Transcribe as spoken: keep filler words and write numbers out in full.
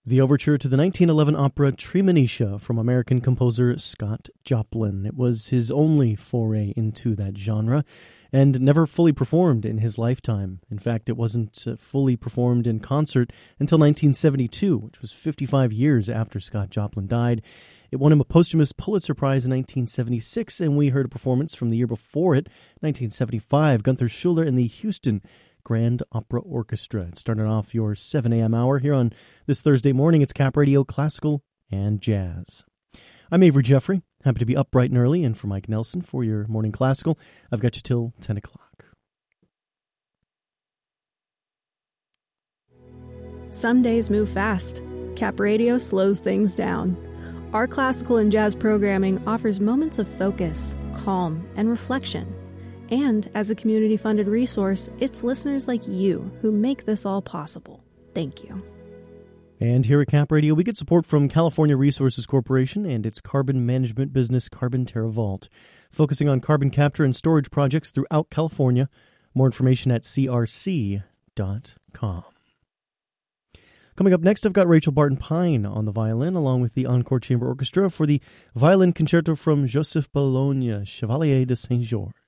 The overture to the nineteen eleven opera Treemonisha from American composer Scott Joplin. It was his only foray into that genre and never fully performed in his lifetime. In fact, it wasn't uh, fully performed in concert until nineteen seventy-two, which was fifty-five years after Scott Joplin died. It won him a posthumous Pulitzer Prize in nineteen seventy-six, and we heard a performance from the year before it, nineteen seventy-five, Gunther Schuller and the Houston Grand Opera Orchestra. It started off your seven a.m. hour here on this Thursday morning. It's Cap Radio Classical and Jazz. I'm Avery Jeffrey. Happy to be up bright and early, and for Mike Nelson for your morning classical. I've got you till ten o'clock. Some days move fast. Cap Radio slows things down. Our classical and jazz programming offers moments of focus, calm, and reflection. And as a community-funded resource, it's listeners like you who make this all possible. Thank you. And here at Cap Radio, we get support from California Resources Corporation and its carbon management business, Carbon TerraVault, focusing on carbon capture and storage projects throughout California. More information at c r c dot com. Coming up next, I've got Rachel Barton-Pine on the violin, along with the Encore Chamber Orchestra for the violin concerto from Joseph Bologna, Chevalier de Saint-Georges.